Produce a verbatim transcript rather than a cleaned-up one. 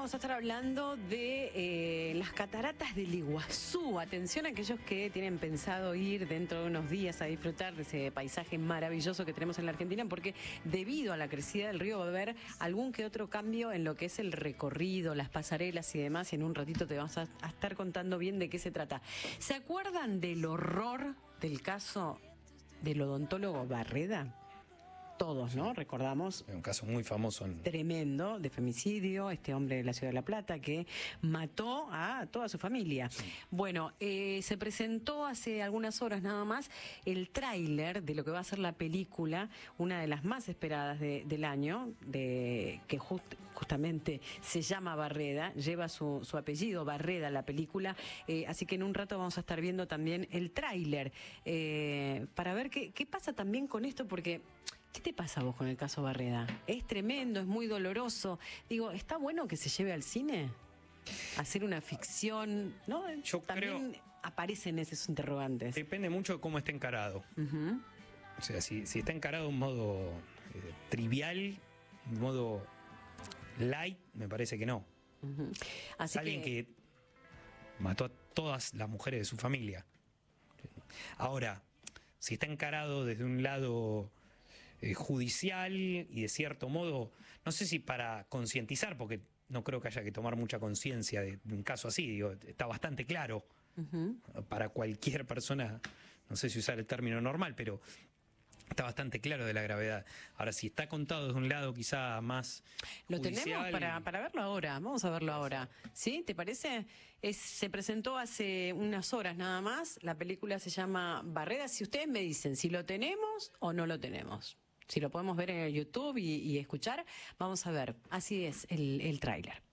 vamos a estar hablando de eh, las cataratas del Iguazú. Atención a aquellos que tienen pensado ir dentro de unos días a disfrutar de ese paisaje maravilloso que tenemos en la Argentina, porque debido a la crecida del río va a haber algún que otro cambio en lo que es el recorrido, las pasarelas y demás, y en un ratito te vamos a, a estar contando bien de qué se trata. ¿Se acuerdan del horror del caso del odontólogo Barreda? Todos, ¿no? Recordamos. Un caso muy famoso. En... Tremendo, de femicidio, este hombre de la ciudad de La Plata que mató a toda su familia. Sí. Bueno, eh, se presentó hace algunas horas nada más el tráiler de lo que va a ser la película, una de las más esperadas de, del año, de que just, justamente se llama Barreda, lleva su, su apellido, Barreda, la película, eh, así que en un rato vamos a estar viendo también el tráiler, eh, para ver qué, qué pasa también con esto, porque... ¿Qué te pasa a vos con el caso Barreda? Es tremendo, es muy doloroso. Digo, ¿está bueno que se lleve al cine? Hacer una ficción, ¿no? Yo También creo, aparecen esos interrogantes. Depende mucho de cómo esté encarado. Uh-huh. O sea, si, si está encarado de un modo eh, trivial, un modo light, me parece que no. Uh-huh. Así Alguien que... que mató a todas las mujeres de su familia. Ahora, si está encarado desde un lado... Eh, judicial y de cierto modo, no sé si para concientizar, porque no creo que haya que tomar mucha conciencia de, de un caso así, digo, está bastante claro uh-huh. para cualquier persona, no sé si usar el término normal, pero está bastante claro de la gravedad. Ahora, si está contado desde un lado quizá más Lo judicial, tenemos para, para verlo ahora, vamos a verlo ahora. ¿Sí? ¿Te parece? Es, se presentó hace unas horas nada más, la película se llama Barreda. Si ustedes me dicen si lo tenemos o no lo tenemos. Si lo podemos ver en el YouTube y, y escuchar, vamos a ver. Así es el, el tráiler.